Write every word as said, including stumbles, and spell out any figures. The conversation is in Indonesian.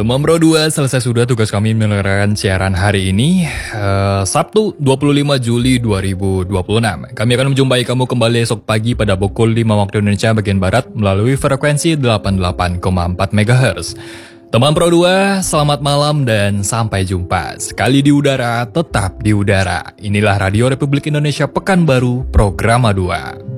Teman Pro dua, selesai sudah tugas kami menyelenggarakan siaran hari ini, uh, Sabtu dua puluh lima Juli dua ribu dua puluh enam. Kami akan menjumpai kamu kembali esok pagi pada pukul lima waktu Indonesia bagian Barat melalui frekuensi delapan puluh delapan koma empat megahertz. Teman Pro dua, selamat malam dan sampai jumpa. Sekali di udara, tetap di udara. Inilah Radio Republik Indonesia Pekanbaru, Programa dua.